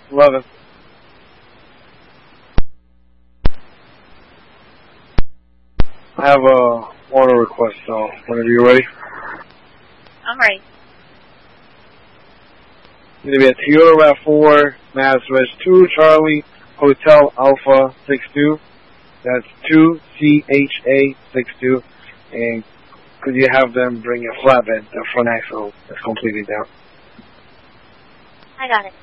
11. I have a order request, so whenever you're ready. I'm ready. It's going to be a Toyota RAV4, Mass Res 2, Charlie, Hotel Alpha 62. That's 2CHA62. And could you have them bring a flatbed, the front axle that's completely down? I got it.